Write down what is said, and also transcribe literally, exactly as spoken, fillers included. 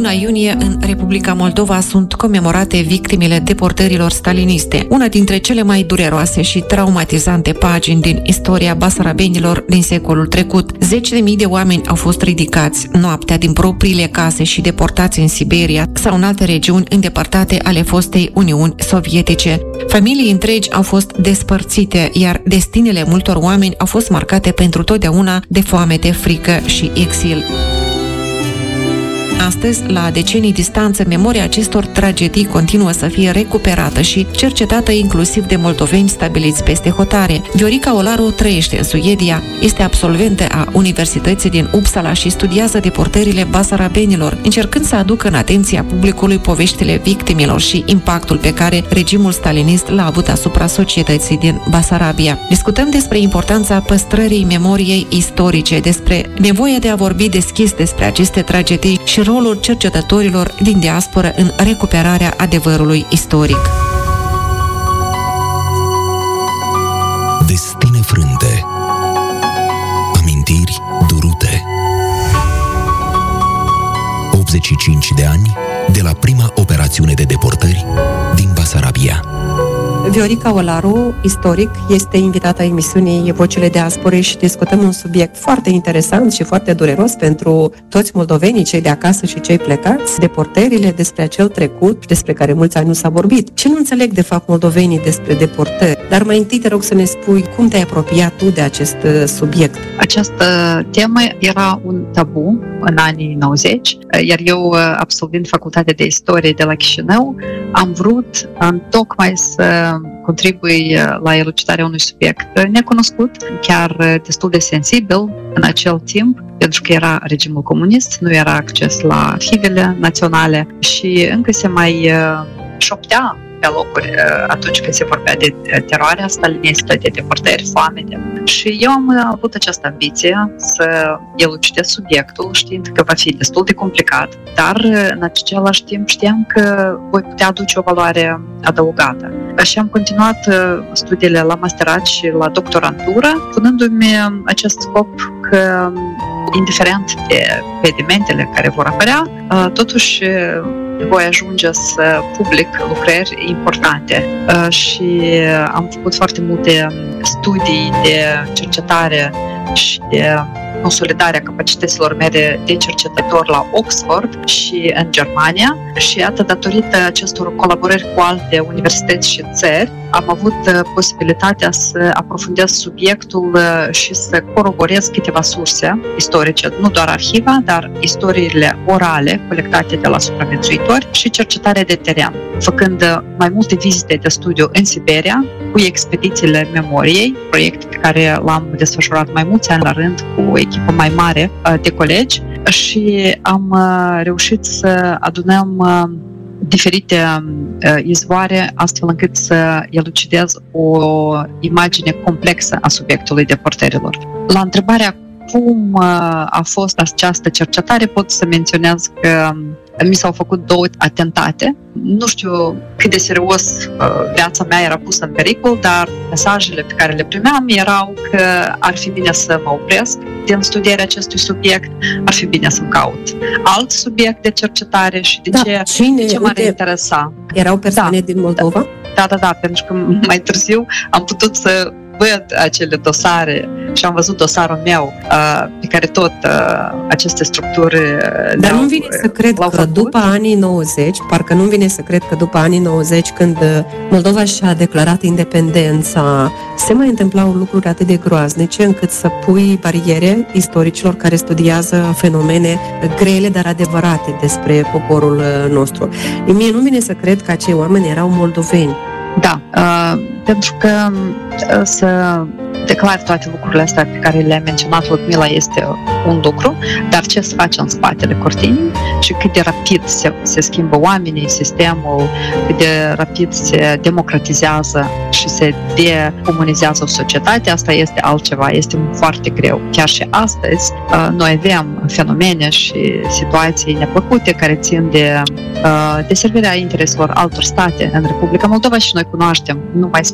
luna iunie, în Republica Moldova sunt comemorate victimele deportărilor staliniste, una dintre cele mai dureroase și traumatizante pagini din istoria basarabenilor din secolul trecut. Zeci de mii de oameni au fost ridicați noaptea din propriile case și deportați în Siberia sau în alte regiuni îndepărtate ale fostei Uniuni Sovietice. Familii întregi au fost despărțite, iar destinele multor oameni au fost marcate pentru totdeauna de foamete, frică și exil. Astăzi, la decenii distanță, memoria acestor tragedii continuă să fie recuperată și cercetată inclusiv de moldoveni stabiliți peste hotare. Viorica Olaru trăiește în Suedia, este absolventă a Universității din Uppsala și studiază deportările basarabenilor, încercând să aducă în atenția publicului poveștile victimilor și impactul pe care regimul stalinist l-a avut asupra societății din Basarabia. Discutăm despre importanța păstrării memoriei istorice, despre nevoia de a vorbi deschis despre aceste tragedii și rolul cercetătorilor din diasporă în recuperarea adevărului istoric. Destine frânte, amintiri durute. optzeci și cinci de ani de la prima operațiune de deportări din Basarabia. Viorica Olaru, istoric, este invitată a emisiunii Vocile Diasporei și discutăm un subiect foarte interesant și foarte dureros pentru toți moldovenii, cei de acasă și cei plecați, deportările, despre acel trecut despre care mulți ani nu s-a vorbit. Ce nu înțeleg de fapt moldovenii despre deportări? Dar mai întâi te rog să ne spui cum te-ai apropiat tu de acest subiect. Această temă era un tabu în anii nouăzeci, iar eu, absolvind facultatea de istorie de la Chișinău, am vrut tocmai să contribui la elucidarea unui subiect necunoscut, chiar destul de sensibil în acel timp, pentru că era regimul comunist, nu era acces la arhivele naționale și încă se mai șoptea pe locuri atunci când se vorbea de teroarea stalinistă, de deportări, foamete. Și eu am avut această ambiție să elucidez subiectul, știind că va fi destul de complicat, dar în același timp știam că voi putea aduce o valoare adăugată. Și am continuat studiile la masterat și la doctorantură, punându-mi acest scop că, indiferent de evenimentele care vor apărea, totuși voi ajunge să public lucrări importante și am făcut foarte multe studii de cercetare și de consolidarea capacităților mele de cercetător la Oxford și în Germania și iată, datorită acestor colaborări cu alte universități și țări, am avut posibilitatea să aprofundez subiectul și să coroborez câteva surse istorice, nu doar arhiva, dar istoriile orale colectate de la supraviețuitori și cercetare de teren, făcând mai multe vizite de studiu în Siberia, cu expedițiile memoriei, proiect pe care l-am desfășurat mai mulți ani la rând cu o echipă mai mare de colegi și am reușit să adunăm diferite izvoare astfel încât să elucidez o imagine complexă a subiectului deportărilor. La întrebarea cum a fost această cercetare, pot să menționez că mi s-au făcut două atentate. Nu știu cât de serios viața mea era pusă în pericol, dar mesajele pe care le primeam erau că ar fi bine să mă opresc din studierea acestui subiect, ar fi bine să-mi caut alt subiect de cercetare și de da, ce, cine, de ce m-ar uite, interesa. Erau persoane da, din Moldova? Da, da, da, pentru că mai târziu am putut să văd acele dosare și am văzut dosarul meu uh, pe care tot uh, aceste structuri uh, Dar nu vine să cred că făcut. după anii nouăzeci, parcă nu vine să cred că după anii nouăzeci, când Moldova și-a declarat independența, se mai întâmplau lucruri atât de groaznice încât să pui bariere istoricilor care studiază fenomene grele, dar adevărate despre poporul nostru. Mie nu vine să cred că acei oameni erau moldoveni. Da, uh, pentru că uh, să declar toate lucrurile astea pe care le-a menționat Ludmila este un lucru, dar ce se face în spatele cortinii și cât de rapid se, se schimbă oamenii, sistemul, cât de rapid se democratizează și se decomunizează o societate, asta este altceva, este foarte greu. Chiar și astăzi noi avem fenomene și situații neplăcute care țin de deservirea intereselor altor state în Republica Moldova și noi cunoaștem, nu mai